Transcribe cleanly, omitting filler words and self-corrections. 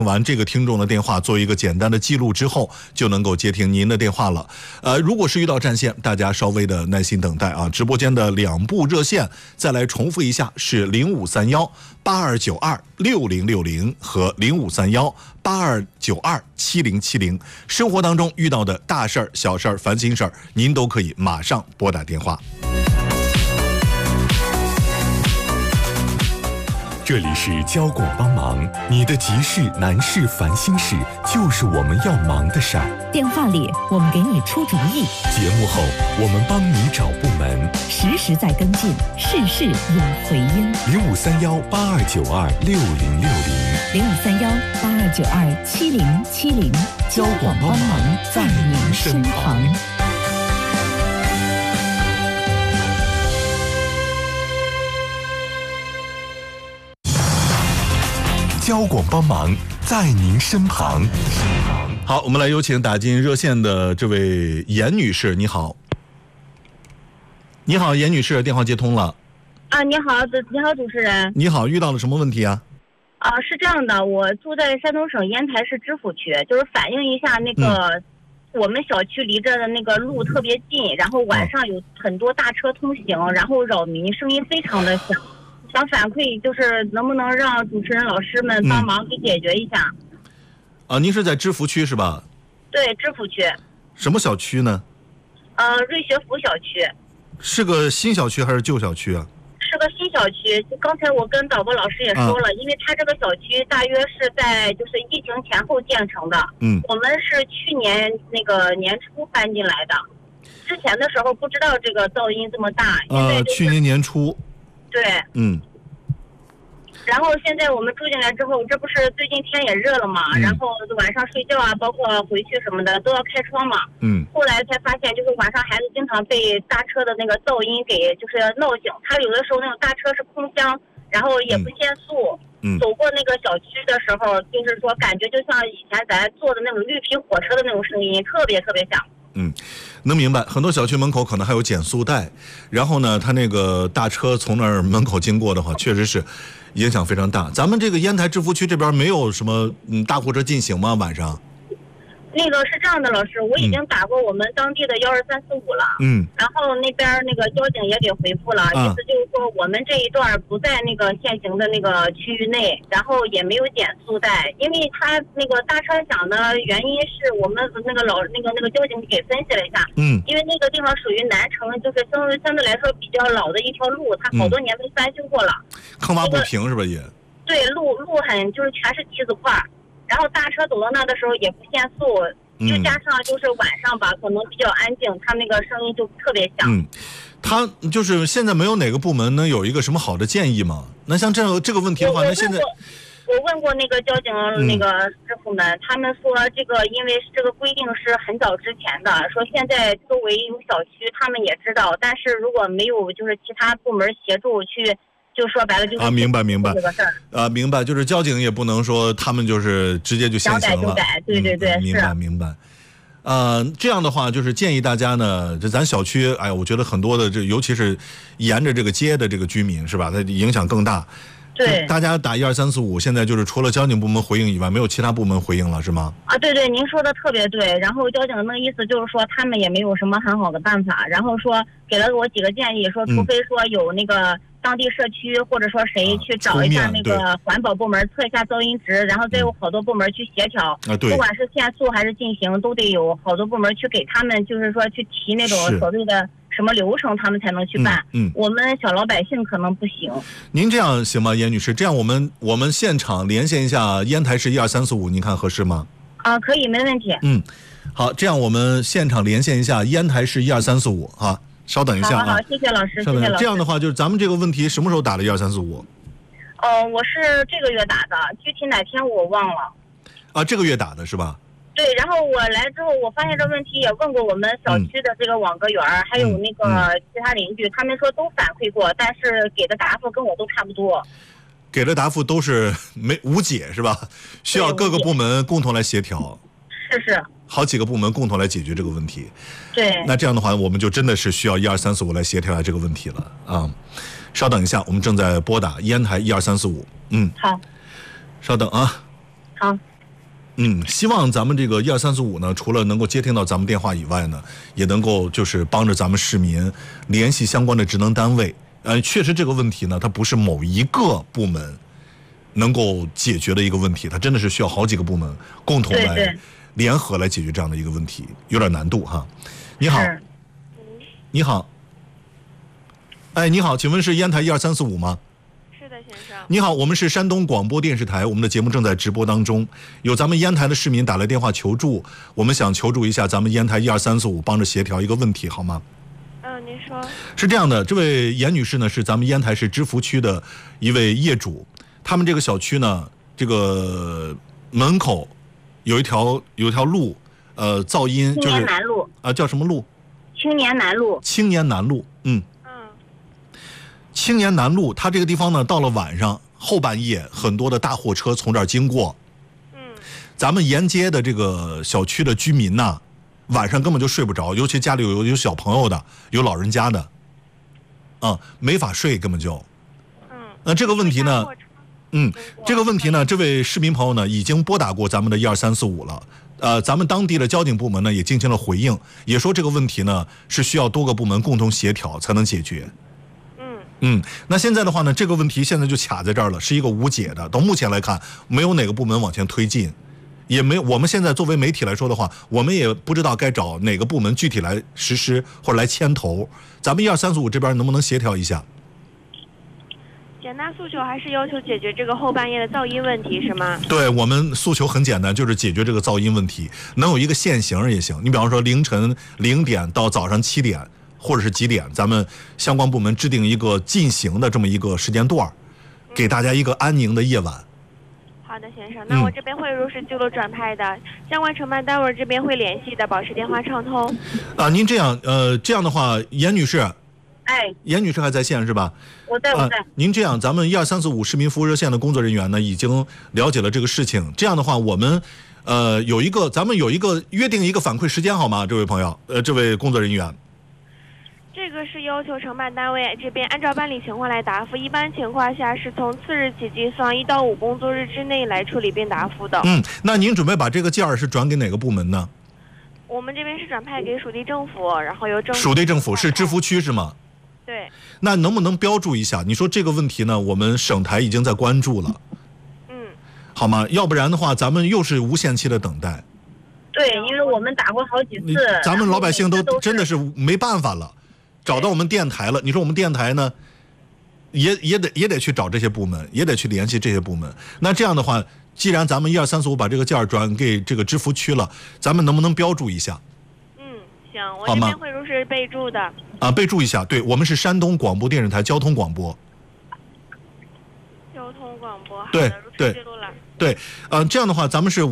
完这个听众的电话，做一个简单的记录之后，就能够接听您的电话了。如果是遇到占线，大家稍微的耐心等待啊。直播间的2部热线，再来重复一下，是053182926060和053182927070。生活当中遇到的大事儿、小事儿、烦心事儿，您都可以马上拨打电话。 这里是交广帮忙，你的急事、难事、烦心事，就是我们要忙的事儿。 电话里我们给你出主意， 节目后我们帮你找部门， 实时在跟进，事事有回音。 053182926060，053182927070， 交广帮忙在您身旁。 交广帮忙在您身旁。 好，我们来有请打进热线的这位严女士，你好。你好，严女士，电话接通了。 你好，主持人。 你好，遇到了什么问题啊？ 是这样的，我住在山东省烟台市知府区，就是反映一下那个，我们小区离着的那个路特别近，然后晚上有很多大车通行，然后扰民，声音非常的响。想反馈，就是能不能让主持人老师们帮忙给解决一下？ 您是在知府区是吧？ 对，知府区。 什么小区呢？ 瑞学府小区。 是个新小区还是旧小区啊？ 是个新小区。刚才我跟导播老师也说了，因为他这个小区大约是在就是疫情前后建成的。我们是去年那个年初搬进来的，之前的时候不知道这个噪音这么大。 去年年初。 对，然后现在我们住进来之后，这不是最近天也热了嘛，然后晚上睡觉啊，包括回去什么的都要开窗嘛。后来才发现，就是晚上孩子经常被大车的那个噪音给就是闹醒，他有的时候那种大车是空箱，然后也不限速，走过那个小区的时候，就是说感觉就像以前咱坐的那种绿皮火车的那种声音，特别特别响。 能明白，很多小区门口可能还有减速带，然后呢，它那个大车从那儿门口经过的话，确实是影响非常大。咱们这个烟台知府区这边没有什么大货车禁行吗？晚上？ 那个是这样的，老师，我已经打过我们当地的12345了，然后那边那个交警也给回复了，意思就是说我们这一段不在那个限行的那个区域内，然后也没有减速带，因为他那个大车响的原因是我们那个交警给分析了一下，因为那个地方属于南城，就是相对来说比较老的一条路，它好多年没翻修过了， 坑洼不平是吧也？ 对，路很就是全是梯子块。然后大车走到那的时候也不限速，就加上就是晚上吧，可能比较安静，他那个声音就特别响。 他就是现在没有哪个部门能有一个什么好的建议吗？那像这个问题的话，那现在我问过那个交警那个师傅们，他们说这个因为这个规定是很早之前的，说现在周围有小区他们也知道，但是如果没有就是其他部门协助去。就说白了就是明白这个事儿明白，就是交警也不能说他们就是直接就限行了， 想改就改，对， 明白。这样的话就是建议大家呢，这咱小区，我觉得很多的尤其是沿着这个街的这个居民是吧，它影响更大。 对， 大家打12345，现在就是除了交警部门回应以外，没有其他部门回应了，是吗？ 对，您说的特别对。然后交警的那个意思就是说，他们也没有什么很好的办法，然后说给了我几个建议，说除非说有那个当地社区或者说谁去找一下那个环保部门测一下噪音值，然后再有好多部门去协调，不管是限速还是禁行，都得有好多部门去给他们，就是说去提那种所谓的什么流程，他们才能去办。我们小老百姓可能不行。 您这样行吗，严女士？这样我们现场连线一下烟台市12345，您看合适吗？ 可以，没问题。 好，这样我们现场连线一下烟台市12345啊。稍等一下好，谢谢老师，谢谢老师。 这样的话，就是咱们这个问题什么时候打的12345？ 我是这个月打的，具体哪天我忘了。 这个月打的是吧？ 对，然后我来之后，我发现这问题，也问过我们小区的这个网格员，还有那个其他邻居，他们说都反馈过，但是给的答复跟我都差不多。 给的答复都是无解是吧？需要各个部门共同来协调。 是。 好几个部门共同来解决这个问题。 对。 那这样的话，我们就真的是需要12345来协调一下这个问题了啊。稍等一下，我们正在拨打烟台12345。 好。 稍等啊。 好。 希望咱们这个12345呢，除了能够接听到咱们电话以外呢，也能够就是帮着咱们市民联系相关的职能单位。确实这个问题呢，它不是某一个部门能够解决的一个问题，它真的是需要好几个部门共同来联合来解决这样的一个问题，有点难度哈。你好，你好，你好，请问是烟台12345吗？ 是的，先生。 你好，我们是山东广播电视台，我们的节目正在直播当中，有咱们烟台的市民打来电话求助，我们想求助一下咱们烟台12345，帮着协调一个问题，好吗？ 您说。是这样的，这位严女士呢是咱们烟台市芝笏区的一位业主，他们这个小区呢，这个门口有一条路，噪音就是青年南路叫什么路？ 青年南路。 青年南路，青年南路，它这个地方呢，到了晚上后半夜，很多的大货车从这儿经过。咱们沿街的这个小区的居民呐，晚上根本就睡不着，尤其家里有小朋友的，有老人家的，没法睡，根本就。那这个问题呢，这个问题呢，这位市民朋友呢，已经拨打过咱们的12345了。咱们当地的交警部门呢，也进行了回应，也说这个问题呢，是需要多个部门共同协调才能解决。那现在的话呢，这个问题现在就卡在这儿了，是一个无解的。到目前来看，没有哪个部门往前推进，也没有。我们现在作为媒体来说的话，我们也不知道该找哪个部门具体来实施或者来牵头。咱们12345这边能不能协调一下？ 简单诉求还是要求解决这个后半夜的噪音问题，是吗？ 对，我们诉求很简单，就是解决这个噪音问题，能有一个限行也行。你比方说凌晨0点到早上7点。或者是几点，咱们相关部门制定一个禁行的这么一个时间段，给大家一个安宁的夜晚。 好的，先生，那我这边会如实记录转派的，相关承办单位这边会联系的，保持电话畅通。 您这样的话，严女士，严女士还在线是吧？ 我在。 您这样，咱们12345市民服务热线的工作人员呢，已经了解了这个事情。这样的话，我们咱们有一个约定一个反馈时间好吗？这位朋友，这位工作人员。 这个是要求承办单位这边按照办理情况来答复，一般情况下是从次日起计算1到5工作日之内来处理并答复的。 那您准备把这个件儿是转给哪个部门呢？ 我们这边是转派给属地政府，然后由属地政府是芝笏区是吗？ 对。 那能不能标注一下？你说这个问题呢，我们省台已经在关注了。好吗？要不然的话，咱们又是无限期的等待。 对，因为我们打过好几次， 咱们老百姓都真的是没办法了。找到我们电台了，你说我们电台呢，也得去找这些部门，也得去联系这些部门。那这样的话，既然咱们12345把这个件儿转给这个芝笏区了，咱们能不能标注一下？ 行，我这边会如实备注的。 备注一下，对，我们是山东广播电视台交通广播。 交通广播， 对好的，如实记录了。 对，这样的话，咱们是